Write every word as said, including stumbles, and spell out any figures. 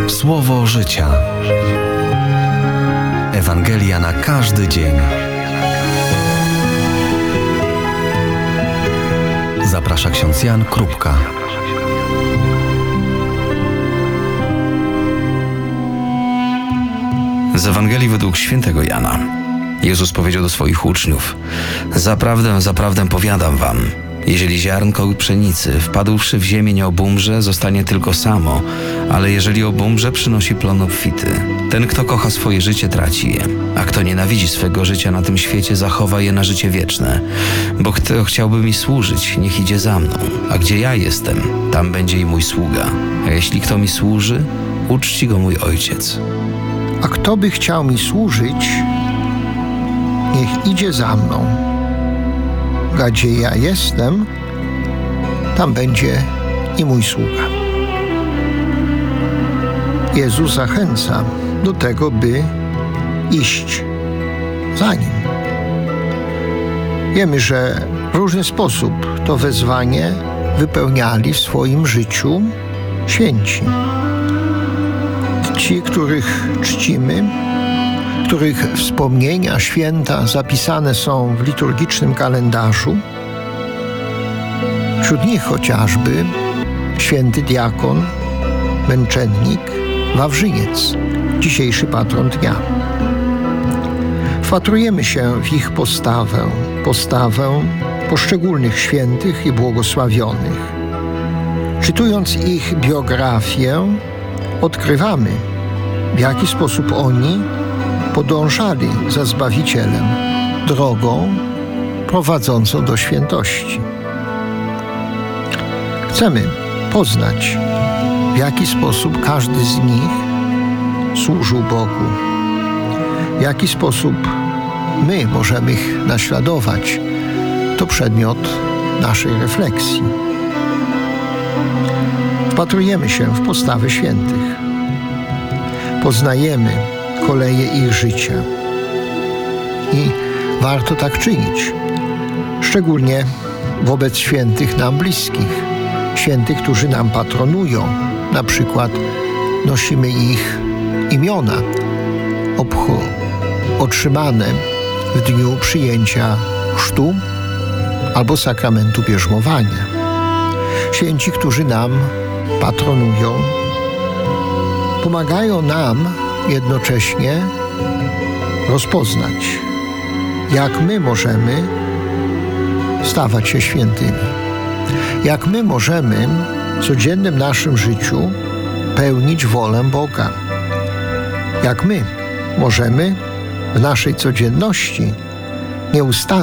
Słowo życia. Ewangelia na każdy dzień. Zaprasza ksiądz Jan Krupka. Z Ewangelii według świętego Jana. Jezus powiedział do swoich uczniów: Zaprawdę, zaprawdę powiadam wam, jeżeli ziarnko pszenicy wpadłszy w ziemię nie obumrze, zostanie tylko samo, ale jeżeli obumrze, przynosi plon obfity. Ten, kto kocha swoje życie, traci je, a kto nienawidzi swego życia na tym świecie, zachowa je na życie wieczne. Bo kto chciałby mi służyć, niech idzie za mną, a gdzie ja jestem, tam będzie i mój sługa. A jeśli kto mi służy, uczci go mój Ojciec. A kto by chciał mi służyć, niech idzie za mną. A gdzie ja jestem, tam będzie i mój sługa. Jezus zachęca do tego, by iść za Nim. Wiemy, że w różny sposób to wezwanie wypełniali w swoim życiu święci. Ci, których czcimy, których wspomnienia, święta zapisane są w liturgicznym kalendarzu. Wśród nich chociażby święty diakon, męczennik Wawrzyniec, dzisiejszy patron dnia. Wpatrujemy się w ich postawę, postawę poszczególnych świętych i błogosławionych. Czytując ich biografię, odkrywamy, w jaki sposób oni podążali za Zbawicielem drogą prowadzącą do świętości. Chcemy poznać, w jaki sposób każdy z nich służył Bogu, w jaki sposób my możemy ich naśladować. To przedmiot naszej refleksji. Wpatrujemy się w postawy świętych. Poznajemy koleje ich życia. I warto tak czynić, szczególnie wobec świętych nam bliskich, świętych, którzy nam patronują. Na przykład nosimy ich imiona obcho- otrzymane w dniu przyjęcia chrztu albo sakramentu bierzmowania. Święci, którzy nam patronują, pomagają nam jednocześnie rozpoznać, jak my możemy stawać się świętymi, jak my możemy w codziennym naszym życiu pełnić wolę Boga, jak my możemy w naszej codzienności nieustannie